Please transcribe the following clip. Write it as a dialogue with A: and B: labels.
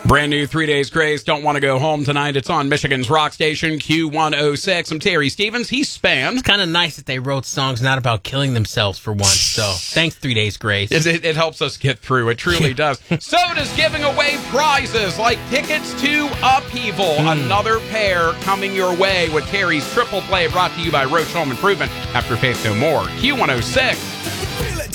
A: Brand new 3 Days Grace. Don't want to go home tonight. It's on Michigan's rock station, Q106. I'm Terry Stevens. He's Span.
B: It's kind of nice that they wrote songs not about killing themselves for once. So thanks, 3 Days Grace.
A: It helps us get through. It truly does. Soda's giving away prizes like tickets to Upheaval. Another pair coming your way with Terry's Triple Play, brought to you by Roach Home Improvement. After Faith No More. Q106.